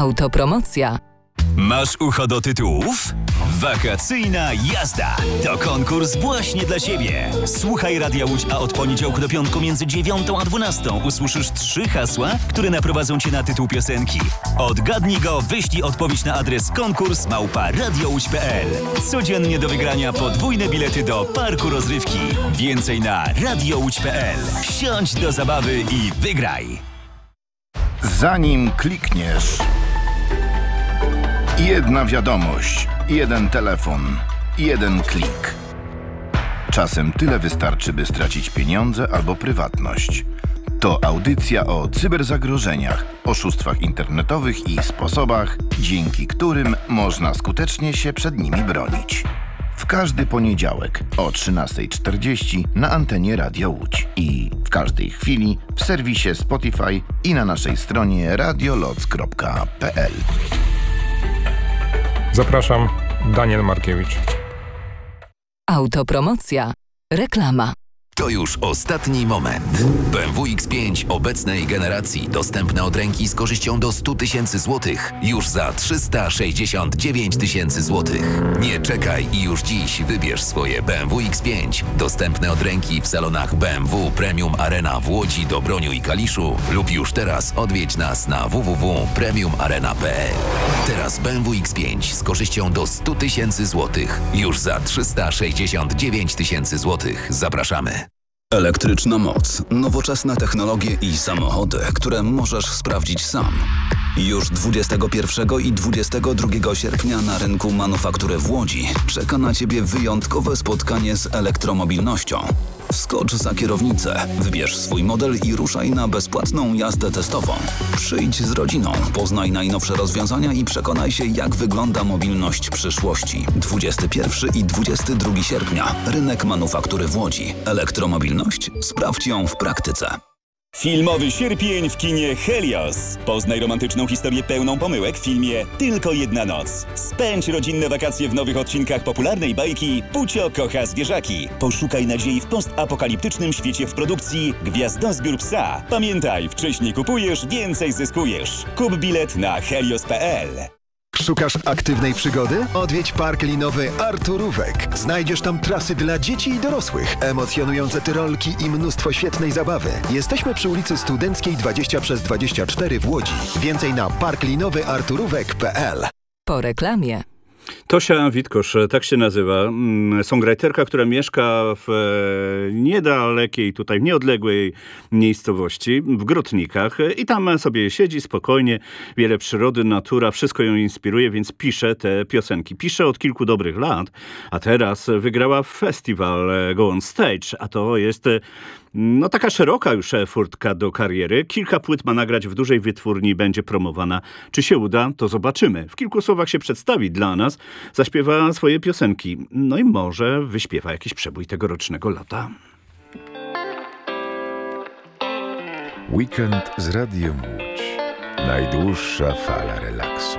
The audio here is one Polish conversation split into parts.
Autopromocja. Masz ucho do tytułów? Wakacyjna jazda to konkurs właśnie dla Ciebie. Słuchaj Radia Łódź, a od poniedziałku do piątku między 9 a 12 usłyszysz 3 hasła, które naprowadzą Cię na tytuł piosenki. Odgadnij go, wyślij odpowiedź na adres konkurs@radiołódź.pl. Codziennie do wygrania podwójne bilety do parku rozrywki. Więcej na radiołódź.pl. Wsiądź do zabawy i wygraj. Zanim klikniesz... Jedna wiadomość, jeden telefon, jeden klik. Czasem tyle wystarczy, by stracić pieniądze albo prywatność. To audycja o cyberzagrożeniach, oszustwach internetowych i sposobach, dzięki którym można skutecznie się przed nimi bronić. W każdy poniedziałek o 13:40 na antenie Radia Łódź i w każdej chwili w serwisie Spotify i na naszej stronie radioloc.pl. Zapraszam, Daniel Markiewicz. Autopromocja. Reklama. To już ostatni moment. BMW X5 obecnej generacji dostępne od ręki z korzyścią do 100 000 złotych już za 369 000 złotych. Nie czekaj i już dziś wybierz swoje BMW X5 dostępne od ręki w salonach BMW Premium Arena w Łodzi, Dobroniu i Kaliszu lub już teraz odwiedź nas na www.premiumarena.pl. Teraz BMW X5 z korzyścią do 100 000 złotych już za 369 000 złotych. Zapraszamy. Elektryczna moc, nowoczesne technologie i samochody, które możesz sprawdzić sam. Już 21 i 22 sierpnia na rynku manufaktury w Łodzi czeka na Ciebie wyjątkowe spotkanie z elektromobilnością. Wskocz za kierownicę, wybierz swój model i ruszaj na bezpłatną jazdę testową. Przyjdź z rodziną, poznaj najnowsze rozwiązania i przekonaj się, jak wygląda mobilność przyszłości. 21 i 22 sierpnia. Rynek manufaktury w Łodzi. Elektromobilność? Sprawdź ją w praktyce. Filmowy sierpień w kinie Helios. Poznaj romantyczną historię pełną pomyłek w filmie Tylko jedna noc. Spędź rodzinne wakacje w nowych odcinkach popularnej bajki Pucio kocha zwierzaki. Poszukaj nadziei w postapokaliptycznym świecie w produkcji Gwiazdozbiór psa. Pamiętaj, wcześniej kupujesz, więcej zyskujesz. Kup bilet na helios.pl. Szukasz aktywnej przygody? Odwiedź park linowy Arturówek. Znajdziesz tam trasy dla dzieci i dorosłych, emocjonujące tyrolki i mnóstwo świetnej zabawy. Jesteśmy przy ulicy Studenckiej 20/24 w Łodzi. Więcej na parklinowyarturówek.pl. Po reklamie. Tosia Witkosz, tak się nazywa, songwriterka, która mieszka w niedalekiej, tutaj w nieodległej miejscowości, w Grotnikach i tam sobie siedzi spokojnie, wiele przyrody, natura, wszystko ją inspiruje, więc pisze te piosenki. Pisze od kilku dobrych lat, a teraz wygrała festiwal Go On Stage, a to jest taka szeroka już furtka do kariery. Kilka płyt ma nagrać w dużej wytwórni, będzie promowana. Czy się uda, to zobaczymy. W kilku słowach się przedstawi dla nas, zaśpiewa swoje piosenki. No i może wyśpiewa jakiś przebój tegorocznego lata. Weekend z Radiem Łódź. Najdłuższa fala relaksu.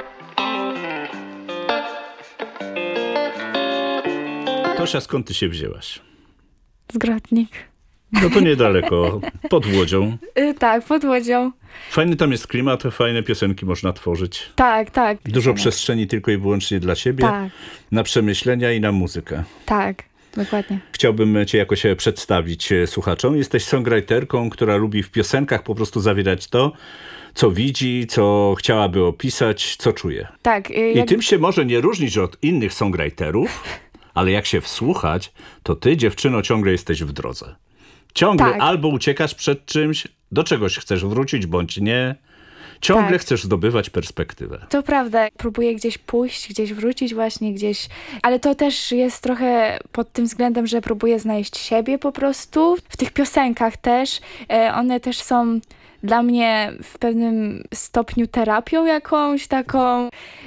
Tosia, skąd ty się wzięłaś? Z Grotnik. No to niedaleko, pod Łodzią. Tak, pod Łodzią. Fajny tam jest klimat, fajne piosenki można tworzyć. Tak. Dużo przestrzeni tylko i wyłącznie dla siebie, tak. Na przemyślenia i na muzykę. Tak, dokładnie. Chciałbym cię jakoś przedstawić słuchaczom. Jesteś songwriterką, która lubi w piosenkach po prostu zawierać to, co widzi, co chciałaby opisać, co czuje. Tak. I tym się może nie różnić od innych songwriterów, ale jak się wsłuchać, to ty, dziewczyno, ciągle jesteś w drodze. Ciągle albo uciekasz przed czymś, do czegoś chcesz wrócić, bądź nie. Ciągle chcesz zdobywać perspektywę. To prawda. Próbuję gdzieś pójść, gdzieś wrócić właśnie, gdzieś. Ale to też jest trochę pod tym względem, że próbuję znaleźć siebie po prostu. W tych piosenkach też. One też są dla mnie w pewnym stopniu terapią jakąś taką.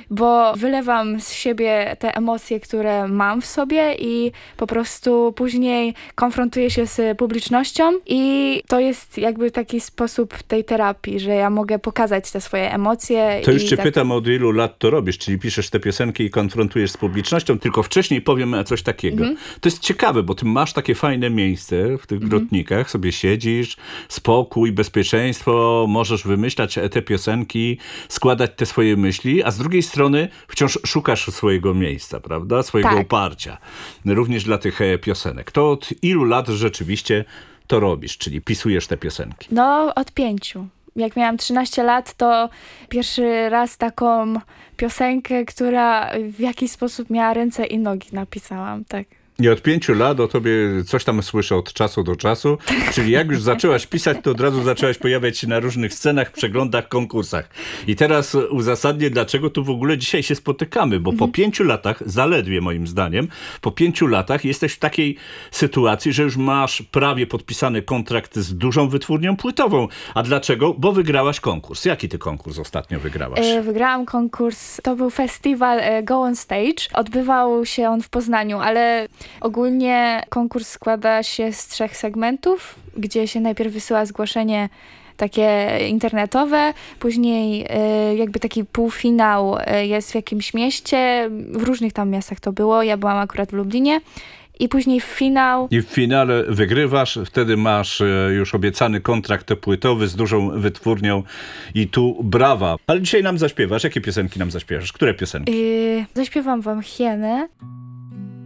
bo wylewam z siebie te emocje, które mam w sobie i po prostu później konfrontuję się z publicznością i to jest jakby taki sposób tej terapii, że ja mogę pokazać te swoje emocje. To już cię pytam, od ilu lat to robisz, czyli piszesz te piosenki i konfrontujesz z publicznością, tylko wcześniej powiem coś takiego. To jest ciekawe, bo ty masz takie fajne miejsce w tych Grotnikach, sobie siedzisz, spokój, bezpieczeństwo, możesz wymyślać te piosenki, składać te swoje myśli, a z drugiej strony wciąż szukasz swojego miejsca, prawda? Swojego oparcia. Również dla tych piosenek. To od ilu lat rzeczywiście to robisz, czyli pisujesz te piosenki? No, od 5. Jak miałam 13 lat, to pierwszy raz taką piosenkę, która w jakiś sposób miała ręce i nogi, napisałam, tak. I od 5 lat o tobie coś tam słyszę od czasu do czasu, czyli jak już zaczęłaś pisać, to od razu zaczęłaś pojawiać się na różnych scenach, przeglądach, konkursach. I teraz uzasadnię, dlaczego tu w ogóle dzisiaj się spotykamy, bo po 5 latach, zaledwie moim zdaniem, po 5 latach jesteś w takiej sytuacji, że już masz prawie podpisany kontrakt z dużą wytwórnią płytową. A dlaczego? Bo wygrałaś konkurs. Jaki ty konkurs ostatnio wygrałaś? Wygrałam konkurs, to był festiwal Go On Stage. Odbywał się on w Poznaniu, ale ogólnie konkurs składa się z 3 segmentów, gdzie się najpierw wysyła zgłoszenie takie internetowe, później jakby taki półfinał jest w jakimś mieście, w różnych tam miastach to było, ja byłam akurat w Lublinie. I później finał. I w finale wygrywasz, wtedy masz już obiecany kontrakt płytowy z dużą wytwórnią i tu brawa. Ale dzisiaj nam zaśpiewasz. Jakie piosenki nam zaśpiewasz? Które piosenki? Zaśpiewam wam Hienę.